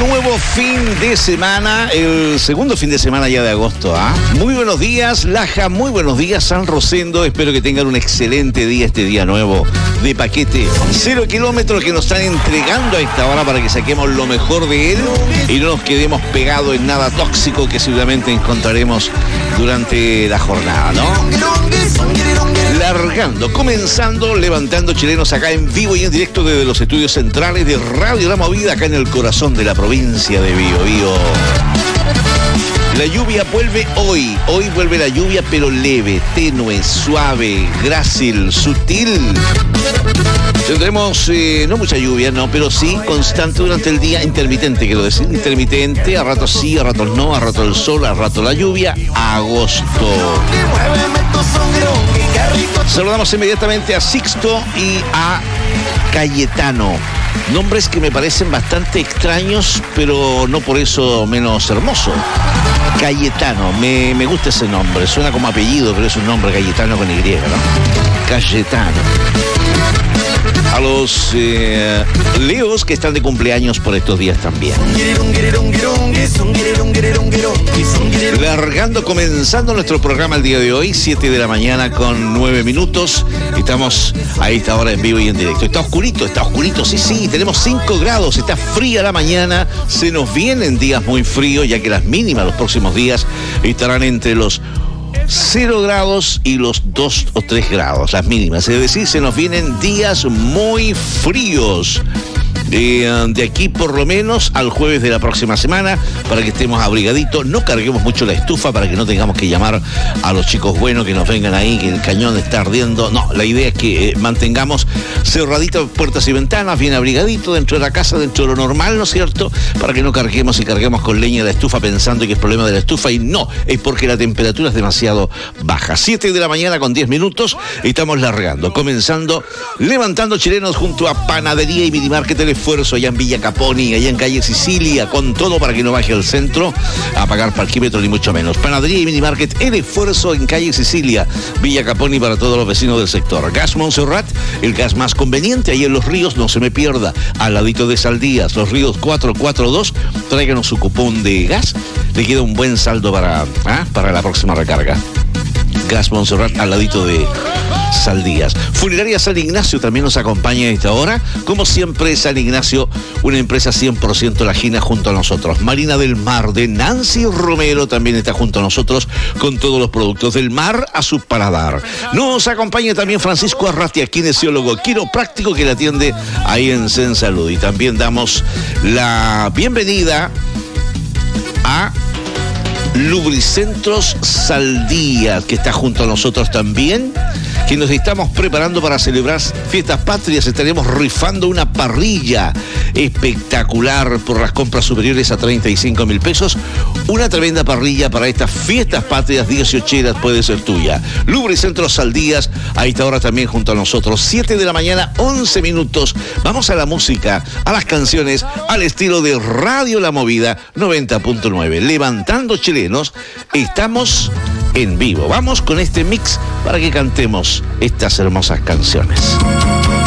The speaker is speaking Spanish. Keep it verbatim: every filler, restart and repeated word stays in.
nuevo fin de semana, el segundo fin de semana ya de agosto, ¿ah? ¿eh? Muy buenos días, Laja, muy buenos días, San Rosendo. Espero que tengan un excelente día, este día nuevo de paquete. Cero kilómetros que nos están entregando a esta hora para que saquemos lo mejor de él y no nos quedemos pegados en nada tóxico que seguramente encontraremos durante la jornada, ¿no? Largando, comenzando, levantando chilenos acá en vivo y en directo desde los estudios centrales de Radio La Movida, acá en el corazón de la provincia de Biobío. La lluvia vuelve hoy, hoy vuelve la lluvia, pero leve, tenue, suave, grácil, sutil. Tendremos eh, no mucha lluvia, no, pero sí constante durante el día, intermitente, quiero decir, intermitente, a ratos sí, a ratos no, a ratos el sol, a ratos la lluvia, agosto. Saludamos inmediatamente a Sixto y a Cayetano. Nombres que me parecen bastante extraños, pero no por eso menos hermoso. Cayetano, me, me gusta ese nombre, suena como apellido, pero es un nombre Cayetano con Y, ¿no? Cayetano. A los eh, Leos que están de cumpleaños por estos días también. Largando, comenzando nuestro programa el día de hoy, siete de la mañana con nueve minutos. Estamos a esta hora en vivo y en directo. Está oscurito, está oscurito, sí, sí, tenemos cinco grados, está fría la mañana. Se nos vienen días muy fríos, ya que las mínimas los próximos días estarán entre los cero grados y los dos o tres grados, las mínimas. Es decir, se nos vienen días muy fríos. De, de aquí por lo menos al jueves de la próxima semana, para que estemos abrigaditos, no carguemos mucho la estufa para que no tengamos que llamar a los chicos buenos que nos vengan ahí, que el cañón está ardiendo. No, la idea es que eh, mantengamos cerraditas puertas y ventanas, bien abrigadito dentro de la casa, dentro de lo normal, ¿no es cierto? Para que no carguemos y carguemos con leña la estufa pensando que es problema de la estufa, y no, es porque la temperatura es demasiado baja. siete de la mañana con diez minutos, estamos largando, comenzando, levantando chilenos junto a Panadería y Minimarket El Esfuerzo, allá en Villa Caponi, allá en calle Sicilia, con todo para que no baje al centro a pagar parquímetro ni mucho menos. Panadería y Minimarket El Esfuerzo en calle Sicilia, Villa Caponi, para todos los vecinos del sector. Gas Montserrat, el gas más conveniente, ahí en Los Ríos, no se me pierda, al ladito de Saldías, Los Ríos cuatrocientos cuarenta y dos, tráiganos su cupón de gas, le queda un buen saldo para, ¿ah? para la próxima recarga. Gas Montserrat al ladito de Saldías. Funeraria San Ignacio también nos acompaña a esta hora. Como siempre, San Ignacio, una empresa cien por ciento lajina junto a nosotros. Marina del Mar de Nancy Romero también está junto a nosotros con todos los productos del mar a su paladar. Nos acompaña también Francisco Arratia, kinesiólogo quiropráctico que le atiende ahí en Sen Salud. Y también damos la bienvenida a Lubricentros Saldías, que está junto a nosotros también, que nos estamos preparando para celebrar fiestas patrias. Estaremos rifando una parrilla espectacular por las compras superiores a treinta y cinco mil pesos. Una tremenda parrilla para estas fiestas patrias dieciocheras puede ser tuya. Lubricentros Saldías, a esta hora también junto a nosotros. siete de la mañana, once minutos. Vamos a la música, a las canciones, al estilo de Radio La Movida noventa punto nueve. Levantando chilenos, estamos en vivo. Vamos con este mix para que cantemos estas hermosas canciones.